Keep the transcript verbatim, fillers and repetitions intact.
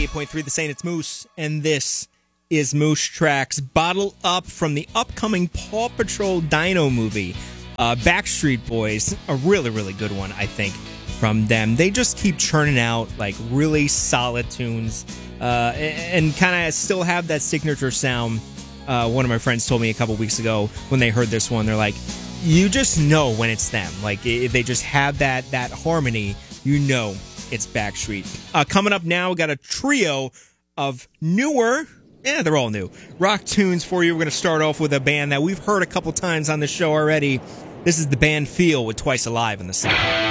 eight point three The Saint, it's Moose, and this is Moose Tracks. Bottle Up from the upcoming Paw Patrol Dino movie. Uh, Backstreet Boys, a really, really good one, I think, from them. They just keep churning out, like, really solid tunes uh, and, and kind of still have that signature sound. Uh, one of my friends told me a couple weeks ago when they heard this one, they're like, you just know when it's them. Like, it, they just have that, that harmony. You know it's Backstreet. Uh, coming up now, we got a trio of newer, yeah, they're all new, rock tunes for you. We're going to start off with a band that we've heard a couple times on the show already. This is the band Feel with Twice Alive in the sound.